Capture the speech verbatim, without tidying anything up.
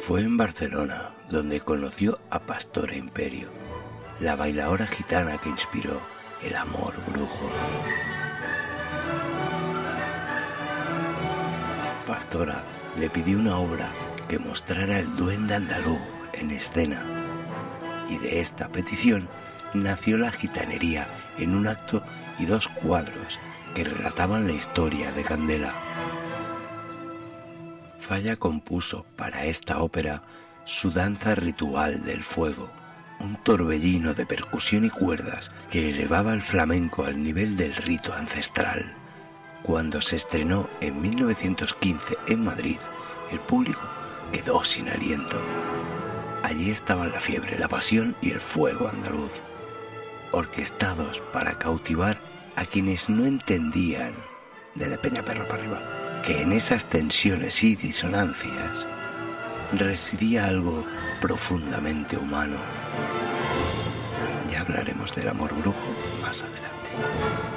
Fue en Barcelona donde conoció a Pastora Imperio, la bailaora gitana que inspiró El amor brujo. Pastora le pidió una obra que mostrara el duende andaluz en escena, y de esta petición nació la gitanería en un acto y dos cuadros que relataban la historia de Candela. Falla compuso para esta ópera su danza ritual del fuego, un torbellino de percusión y cuerdas que elevaba el flamenco al nivel del rito ancestral. Cuando se estrenó en mil novecientos quince en Madrid, el público quedó sin aliento. Allí estaban la fiebre, la pasión y el fuego andaluz, orquestados para cautivar a quienes no entendían, de Peñaperro para arriba, que en esas tensiones y disonancias residía algo profundamente humano. Ya hablaremos del amor brujo más adelante.